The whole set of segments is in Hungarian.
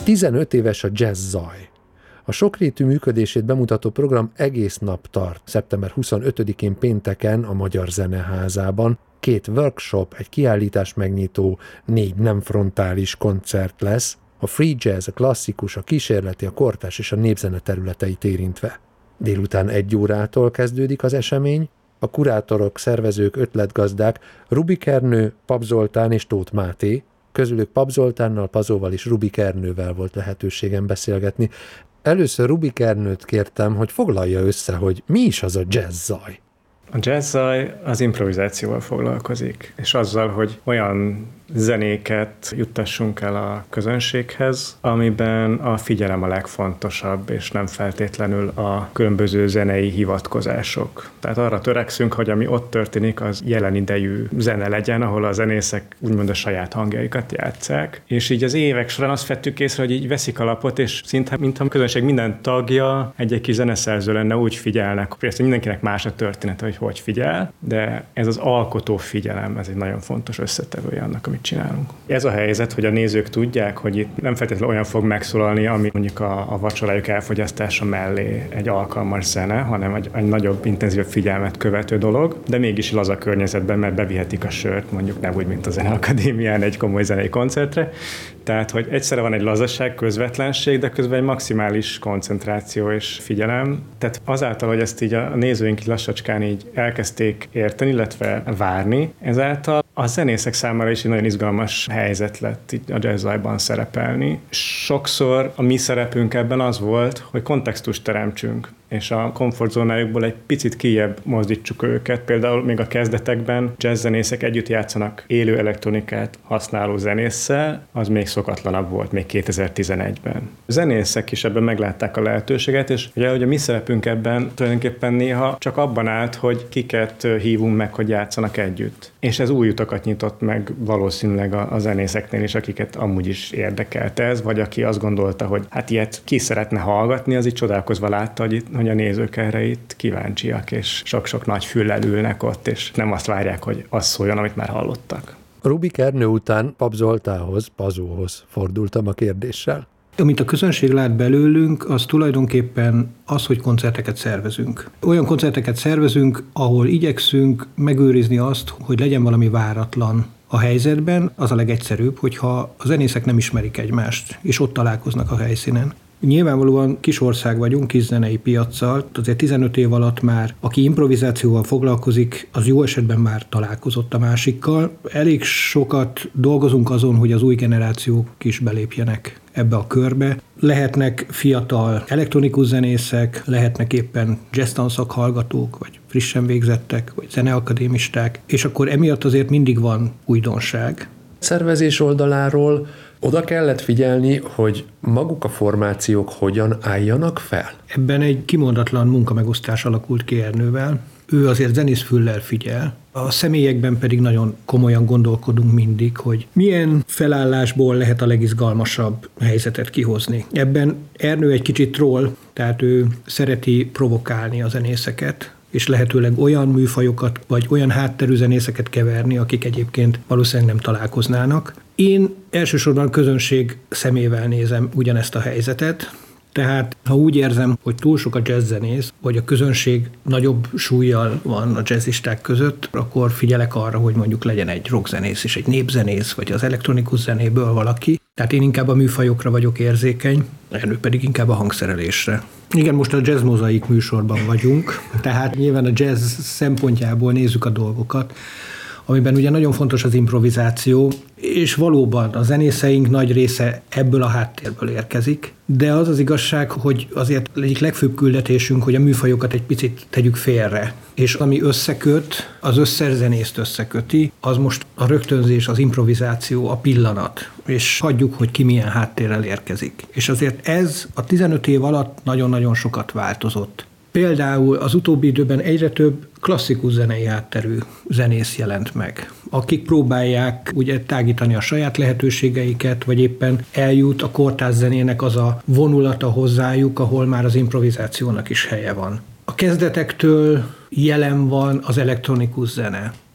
15 éves a jazz zaj. A sokrétű működését bemutató program egész nap tart, szeptember 25-én pénteken a Magyar Zeneházában. 2 workshop, egy kiállítás megnyitó, 4 nem frontális koncert lesz, a free jazz, a klasszikus, a kísérleti, a kortárs és a népzene területeit érintve. Délután 1 órától kezdődik az esemény, a kurátorok, szervezők, ötletgazdák Rubik Ernő, Pap Zoltán és Tóth Máté, közülük Pap Zoltánnal, Pazóval és Rubik Ernővel volt lehetőségem beszélgetni. Először Rubik Ernőt kértem, hogy foglalja össze, hogy mi is az a jazz zaj. A jazz zaj az improvizációval foglalkozik, és azzal, hogy olyan zenéket juttassunk el a közönséghez, amiben a figyelem a legfontosabb, és nem feltétlenül a különböző zenei hivatkozások. Tehát arra törekszünk, hogy ami ott történik, az jelen idejű zene legyen, ahol a zenészek úgymond a saját hangjaikat játsszák. És így az évek során azt vettük észre, hogy így veszik a lapot, és szinte, mintha a közönség minden tagja egy kis zeneszerző lenne, úgy figyelnek. Persze mindenkinek más a története, hogy figyel, de ez az alkotó figyelem, ez egy nagyon fontos összetevője annak, amit csinálunk. Ez a helyzet, hogy a nézők tudják, hogy itt nem feltétlenül olyan fog megszólalni, ami mondjuk a vacsorájuk elfogyasztása mellé egy alkalmas zene, hanem egy nagyobb, intenzív figyelmet követő dolog, de mégis laza környezetben, mert bevihetik a sört, mondjuk nem úgy, mint a Zeneakadémián egy komoly zenei koncertre. Tehát, hogy egyszerre van egy lazaság, közvetlenség, de közben egy maximális koncentráció és figyelem. Tehát azáltal, hogy ezt így a nézőink lassacskán így elkezdték érteni, illetve várni, ezáltal a zenészek számára is egy nagyon izgalmas helyzet lett így a jazz-zajban szerepelni. Sokszor a mi szerepünk ebben az volt, hogy kontextust teremtsünk, és a komfortzónájukból egy picit kijjebb mozdítsuk őket. Például még a kezdetekben jazzzenészek együtt játszanak élő elektronikát használó zenésszel, az még szokatlanabb volt, még 2011-ben. A zenészek is ebben meglátták a lehetőséget, és ugye a mi szerepünk ebben tulajdonképpen néha csak abban állt, hogy kiket hívunk meg, hogy játszanak együtt. És ez új utakat nyitott meg valószínűleg a zenészeknél is, akiket amúgy is érdekelte ez, vagy aki azt gondolta, hogy hát ilyet ki szeretne hallgatni, az így csodálkozva látta, hogy a nézők erre itt kíváncsiak, és sok-sok nagy füllel ülnek ott, és nem azt várják, hogy az szóljon, amit már hallottak. Rubik Ernő után Pap Zoltánhoz, Pazóhoz fordultam a kérdéssel. Amit a közönség lát belőlünk, az tulajdonképpen az, hogy koncerteket szervezünk. Olyan koncerteket szervezünk, ahol igyekszünk megőrizni azt, hogy legyen valami váratlan a helyzetben. Az a legegyszerűbb, hogyha a zenészek nem ismerik egymást, és ott találkoznak a helyszínen. Nyilvánvalóan kis ország vagyunk, kis zenei piaccal, azért 15 év alatt már, aki improvizációval foglalkozik, az jó esetben már találkozott a másikkal. Elég sokat dolgozunk azon, hogy az új generációk is belépjenek ebbe a körbe. Lehetnek fiatal elektronikus zenészek, lehetnek éppen jazztanszak hallgatók, vagy frissen végzettek, vagy zeneakadémisták, és akkor emiatt azért mindig van újdonság. Szervezés oldaláról oda kellett figyelni, hogy maguk a formációk hogyan álljanak fel? Ebben egy kimondatlan munkamegosztás alakult ki Ernővel. Ő azért zenészfüllel figyel. A személyekben pedig nagyon komolyan gondolkodunk mindig, hogy milyen felállásból lehet a legizgalmasabb helyzetet kihozni. Ebben Ernő egy kicsit troll, tehát ő szereti provokálni a zenészeket, és lehetőleg olyan műfajokat, vagy olyan hátterű zenészeket keverni, akik egyébként valószínűleg nem találkoznának. Én elsősorban közönség szemével nézem ugyanezt a helyzetet, tehát ha úgy érzem, hogy túl sok a jazzzenész, vagy a közönség nagyobb súllyal van a jazzisták között, akkor figyelek arra, hogy mondjuk legyen egy rockzenész és egy népzenész, vagy az elektronikus zenéből valaki. Tehát én inkább a műfajokra vagyok érzékeny, Ernő pedig inkább a hangszerelésre. Igen, most a Jazz Mozaik műsorban vagyunk, tehát nyilván a jazz szempontjából nézzük a dolgokat, amiben ugye nagyon fontos az improvizáció, és valóban a zenészeink nagy része ebből a háttérből érkezik, de az az igazság, hogy azért egyik legfőbb küldetésünk, hogy a műfajokat egy picit tegyük félre, és ami összeköt, az összes zenészt összeköti, az most a rögtönzés, az improvizáció, a pillanat, és hagyjuk, hogy ki milyen háttérrel érkezik. És azért ez a 15 év alatt nagyon-nagyon sokat változott. Például az utóbbi időben egyre több klasszikus zenei hátterű zenész jelent meg, akik próbálják ugye tágítani a saját lehetőségeiket, vagy éppen eljut a kortárs zenének az a vonulata hozzájuk, ahol már az improvizációnak is helye van. A kezdetektől jelen van az elektronikus zene.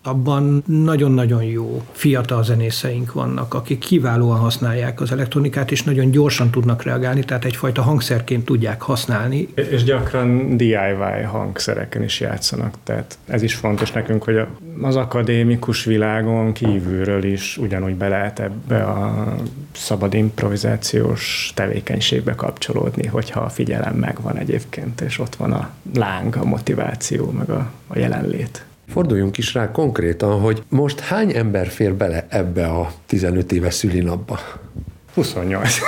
Abban nagyon-nagyon jó fiatal zenészeink vannak, akik kiválóan használják az elektronikát, és nagyon gyorsan tudnak reagálni, tehát egyfajta hangszerként tudják használni. És gyakran DIY hangszereken is játszanak, tehát ez is fontos nekünk, hogy az akadémikus világon kívülről is ugyanúgy be lehet ebbe a szabad improvizációs tevékenységbe kapcsolódni, hogyha a figyelem megvan egyébként, és ott van a láng, a motiváció, meg a jelenlét. Forduljunk is rá konkrétan, hogy most hány ember fér bele ebbe a 15 éves szülinapba? 28.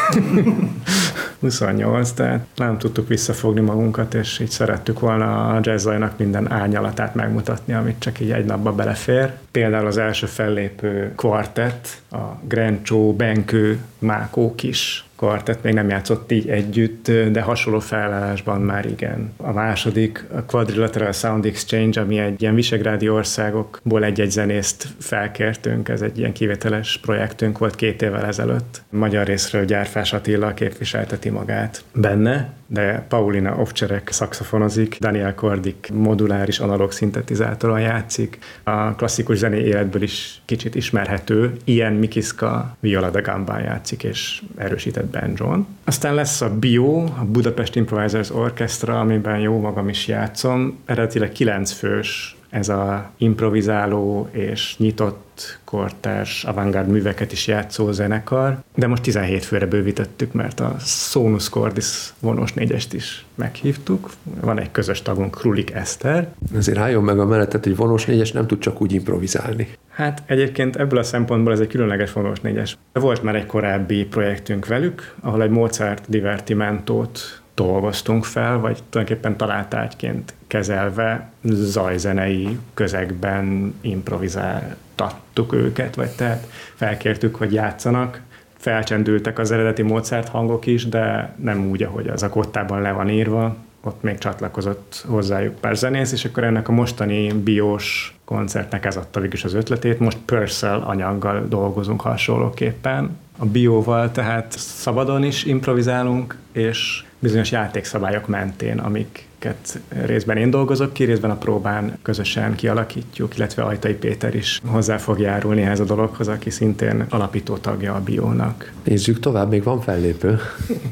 28, tehát nem tudtuk visszafogni magunkat, és így szerettük volna a jazz-zajnak minden árnyalatát megmutatni, amit csak így egy napba belefér. Például az első fellépő kvartett, a Grencsó, Benkő, Mákó Kis kvartett még nem játszott így együtt, de hasonló felállásban már igen. A második, a Quadrilateral Sound Exchange, ami egy ilyen visegrádi országokból egy-egy zenészt felkértünk, ez egy ilyen kivételes projektünk volt 2 évvel ezelőtt. Magyar részről Gyárfás Attila képviselteti magát benne, de Paulina Ovcserek szaxofonozik, Daniel Kordik moduláris analóg szintetizátoron játszik, a klasszikus zené életből is kicsit ismerhető, Ian Mikiszka viola da gambán játszik és erősített banjón. Aztán lesz a BIO, a Budapest Improvisers Orchestra, amiben jó magam is játszom, eredetileg 9 fős, ez a improvizáló és nyitott kortárs avantgárd műveket is játszó zenekar, de most 17 főre bővítettük, mert a Sonus Cordis vonós 4-est is meghívtuk. Van egy közös tagunk, Krulik Eszter. Azért álljon meg a mellettet, hogy vonós 4-es nem tud csak úgy improvizálni. Hát egyébként ebből a szempontból ez egy különleges vonós 4-es. Volt már egy korábbi projektünk velük, ahol egy Mozart divertimentót dolgoztunk fel, vagy tulajdonképpen találtárgyként kezelve zajzenei közegben improvizáltattuk őket, vagy tehát felkértük, hogy játszanak. Felcsendültek az eredeti Mozart hangok is, de nem úgy, ahogy az a kottában le van írva. Ott még csatlakozott hozzájuk pár zenész, és akkor ennek a mostani biós koncertnek ez adta végül is az ötletét. Most Purcell anyaggal dolgozunk hasonlóképpen. A bióval tehát szabadon is improvizálunk, és bizonyos játékszabályok mentén, amiket részben én dolgozok ki, részben a próbán közösen kialakítjuk, illetve Ajtai Péter is hozzá fog járulni ehhez a dologhoz, aki szintén alapító tagja a biónak. Nézzük tovább, még van fellépő.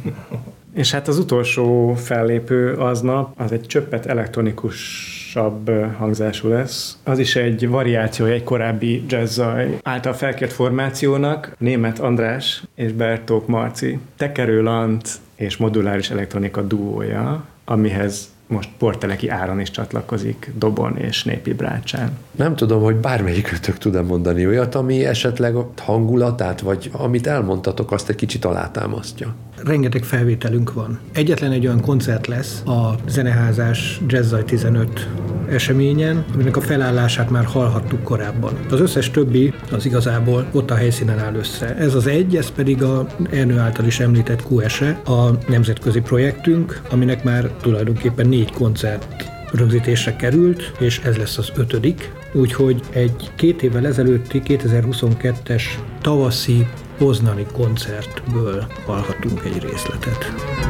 És hát az utolsó fellépő aznap, az egy csöppet elektronikusabb hangzású lesz. Az is egy variációja egy korábbi jazz-zaj által felkért formációnak, Németh András és Bertók Marci tekerőlant és moduláris elektronika duója, amihez most Porteleki Áron is csatlakozik dobon és népi brácsán. Nem tudom, hogy bármelyikőtök tud-e mondani olyat, ami esetleg a hangulatát, vagy amit elmondtatok, azt egy kicsit alátámasztja. Rengeteg felvételünk van. Egyetlen egy olyan koncert lesz a Zeneházás Jazz-zaj 15 eseményen, aminek a felállását már hallhattuk korábban. Az összes többi az igazából ott a helyszínen áll össze. Ez az egy, ez pedig a Ernő által is említett QSE, a nemzetközi projektünk, aminek már tulajdonképpen 4 koncert rögzítésre került, és ez lesz az 5. Úgyhogy egy 2 évvel ezelőtti 2022-es tavaszi poznani koncertből hallhatunk egy részletet.